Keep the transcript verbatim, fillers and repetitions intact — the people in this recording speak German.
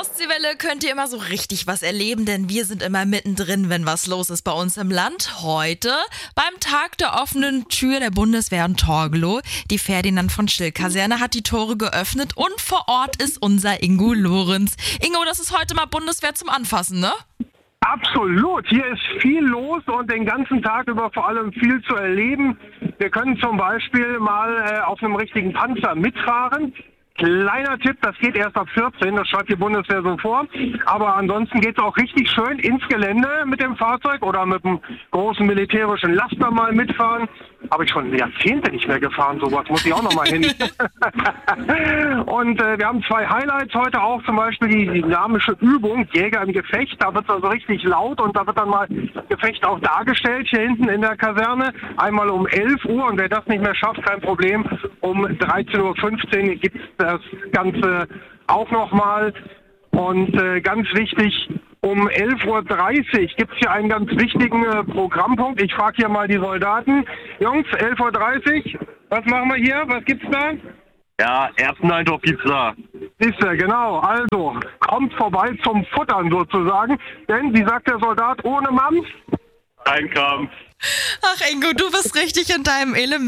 Ostseewelle könnt ihr immer so richtig was erleben, denn wir sind immer mittendrin, wenn was los ist bei uns im Land. Heute beim Tag der offenen Tür der Bundeswehr in Torgelow. Die Ferdinand von Schill-Kaserne hat die Tore geöffnet und vor Ort ist unser Ingo Lorenz. Ingo, das ist heute mal Bundeswehr zum Anfassen, ne? Absolut, hier ist viel los und den ganzen Tag über vor allem viel zu erleben. Wir können zum Beispiel mal äh, auf einem richtigen Panzer mitfahren. Kleiner Tipp, das geht erst ab vierzehn, das schreibt die Bundeswehr so vor. Aber ansonsten geht es auch richtig schön ins Gelände mit dem Fahrzeug oder mit einem großen militärischen Laster mal mitfahren. Habe ich schon Jahrzehnte nicht mehr gefahren, sowas muss ich auch noch mal hin. Und äh, wir haben zwei Highlights heute auch, zum Beispiel die dynamische Übung Jäger im Gefecht. Da wird es also richtig laut und da wird dann mal Gefecht auch dargestellt hier hinten in der Kaserne. Einmal um elf Uhr und wer das nicht mehr schafft, kein Problem. Um dreizehn Uhr fünfzehn gibt es das Ganze auch nochmal. Und äh, ganz wichtig, um elf Uhr dreißig gibt es hier einen ganz wichtigen äh, Programmpunkt. Ich frage hier mal die Soldaten. Jungs, elf Uhr dreißig, was machen wir hier? Was gibt's da? Ja, ersten Eindruck gibt's da. Ist er, genau. Also, kommt vorbei zum Futtern sozusagen. Denn, wie sagt der Soldat, ohne Mampf? Ein Kampf. Ach Ingo, du bist richtig in deinem Element.